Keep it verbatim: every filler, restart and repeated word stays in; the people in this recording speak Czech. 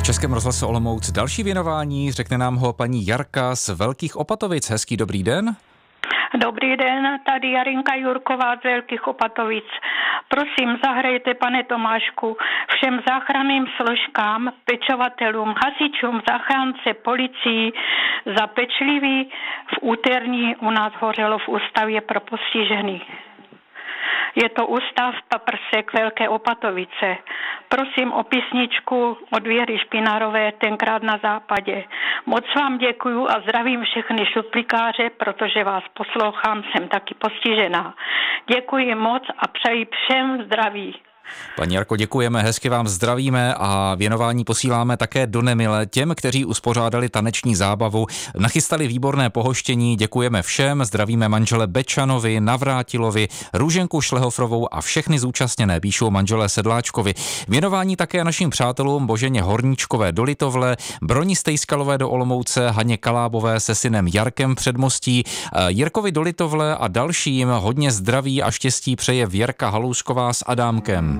Českém rozhlase Olomouc další věnování, řekne nám ho paní Jarka z Velkých Opatovic. Hezký dobrý den. Dobrý den, tady Jarinka Jurková z Velkých Opatovic. Prosím, zahrajte, pane Tomášku, všem záchranným složkám, pečovatelům, hasičům, záchrance, policii za pečlivý v úterní u nás hořelo v ústavě pro postižený. Je to ústav Paprsek Velké Opatovice. Prosím o písničku od Věry Špinárové Tenkrát na západě. Moc vám děkuju a zdravím všechny šuplikáře, protože vás poslouchám, jsem taky postižená. Děkuji moc a přeji všem zdraví. Paní Jarko, děkujeme, hezky vám zdravíme a věnování posíláme také do Nemile těm, kteří uspořádali taneční zábavu, nachystali výborné pohoštění, děkujeme všem, zdravíme manžele Bečanovi, Navrátilovi, Růženku Šlehofrovou a všechny zúčastněné, píšou manželé Sedláčkovi. Věnování také našim přátelům Boženě Horníčkové do Litovle, Broni Stejskalové do Olomouce, Haně Kalábové se synem Jarkem Předmostí, Jirkovi do Litovle a dalším hodně zdraví a štěstí přeje Věrka Halousková s Adámkem.